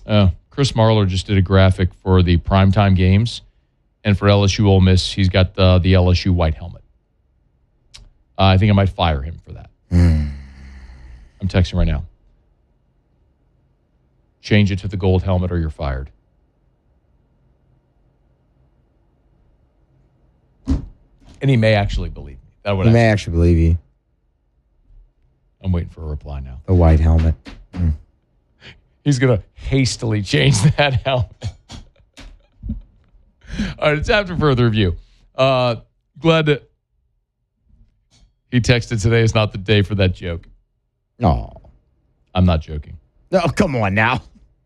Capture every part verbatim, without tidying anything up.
Uh, Chris Marlar just did a graphic for the primetime games, and for L S U Ole Miss, he's got the, the L S U white helmet. Uh, I think I might fire him for that. Mm. I'm texting right now. Change it to the gold helmet or you're fired. And he may actually believe me. That would He may actually believe you. I'm waiting for a reply now. The white helmet. Mm. He's going to hastily change that helmet. All right, it's after further review. Uh, glad that he texted today is not the day for that joke. No. I'm not joking. No, come on now.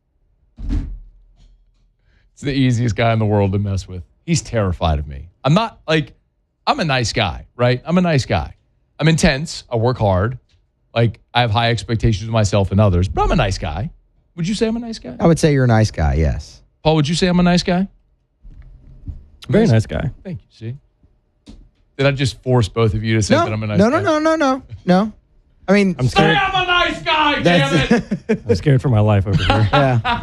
It's the easiest guy in the world to mess with. He's terrified of me. I'm not like, I'm a nice guy, right? I'm a nice guy. I'm intense. I work hard. Like, I have high expectations of myself and others, but I'm a nice guy. Would you say I'm a nice guy? I would say you're a nice guy, yes. Paul, would you say I'm a nice guy? Very nice guy. Thank you. See? Did I just force both of you to say no, that I'm a nice no, guy? No, no, no, no, no. I mean, I'm scared. Say I'm a nice guy, damn it! I'm scared for my life over here. Yeah.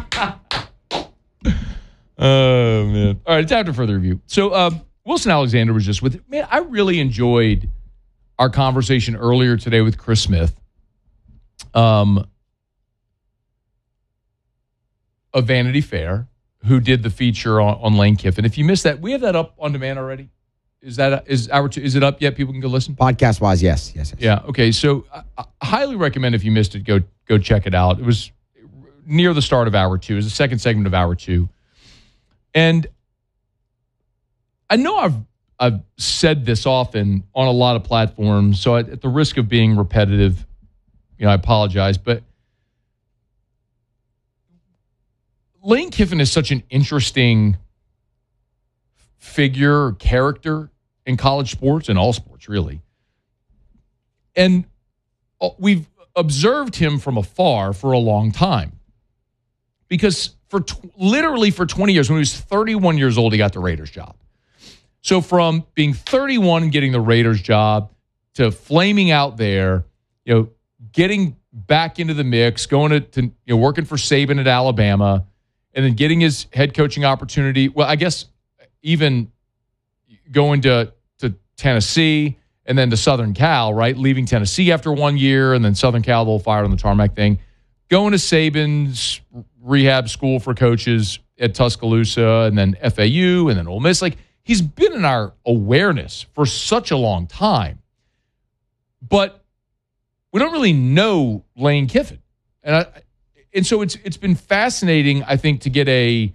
Oh, man. All right, it's after further review. So, um, Wilson Alexander was just with, man, I really enjoyed our conversation earlier today with Chris Smith um, of Vanity Fair, who did the feature on, on Lane Kiffin. If you missed that, we have that up on demand already. Is that is our is it up yet? People can go listen. Podcast wise, yes, yes, yes. Yeah. Okay. So I, I highly recommend if you missed it, go go check it out. It was near the start of hour two. It was the second segment of hour two, and I know I've I've said this often on a lot of platforms. So at, at the risk of being repetitive, you know, I apologize, but Lane Kiffin is such an interesting figure, character in college sports and all sports, really. And we've observed him from afar for a long time. Because for tw- literally for twenty years, when he was thirty-one years old, he got the Raiders job. So from being thirty-one and getting the Raiders job to flaming out there, you know, getting back into the mix, going to, to you know, working for Saban at Alabama, and then getting his head coaching opportunity. Well, I guess even going to, to Tennessee and then to Southern Cal, right? Leaving Tennessee after one year and then Southern Cal, they'll fire on the tarmac thing. Going to Saban's rehab school for coaches at Tuscaloosa and then F A U and then Ole Miss. Like, he's been in our awareness for such a long time. But we don't really know Lane Kiffin. And I, and so it's it's been fascinating, I think, to get a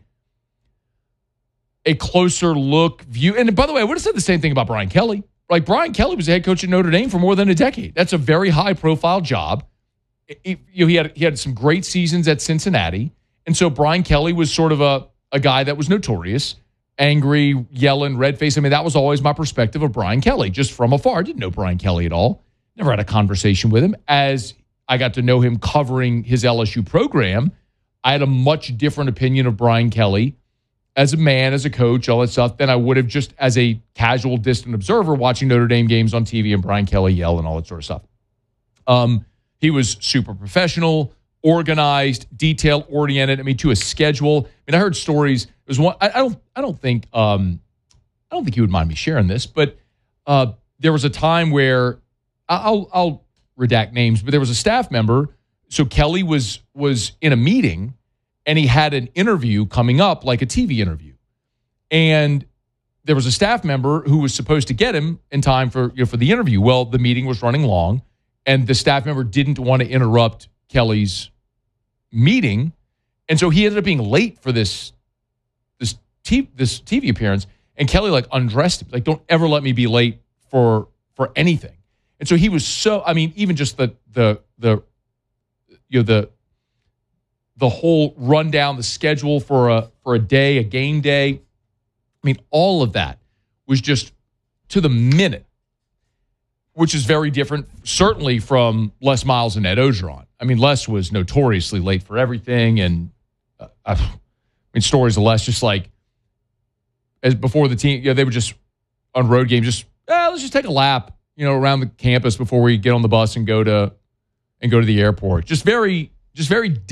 a closer look view. And by the way, I would have said the same thing about Brian Kelly. Like, Brian Kelly was a head coach at Notre Dame for more than a decade. That's a very high-profile job. It, you know, he had he had some great seasons at Cincinnati. And so Brian Kelly was sort of a, a guy that was notorious, angry, yelling, red-faced. I mean, that was always my perspective of Brian Kelly, just from afar. I didn't know Brian Kelly at all. Never had a conversation with him. As I got to know him covering his L S U program, I had a much different opinion of Brian Kelly as a man, as a coach, all that stuff, than I would have just as a casual, distant observer watching Notre Dame games on T V and Brian Kelly yell and all that sort of stuff. Um, he was super professional, organized, detail-oriented. I mean, to a schedule. I mean, I heard stories. There was one. I, I don't. I don't think. Um, I don't think you would mind me sharing this, but uh, there was a time where I'll, I'll redact names, but there was a staff member. So Kelly was was in a meeting, and he had an interview coming up, like a T V interview, and there was a staff member who was supposed to get him in time for you know, for the interview. Well, the meeting was running long, and the staff member didn't want to interrupt Kelly's meeting, and so he ended up being late for this this T, this T V appearance. And Kelly like undressed him, like, don't ever let me be late for for anything. And so he was so, I mean, even just the the the you know the the whole rundown, the schedule for a for a day, a game day. I mean, all of that was just to the minute, which is very different, certainly from Les Miles and Ed Ogeron. I mean, Les was notoriously late for everything, and uh, I mean, stories of Les just like as before the team, you know, they would just on road games, just eh, let's just take a lap, you know, around the campus before we get on the bus and go to and go to the airport. Just very, just very.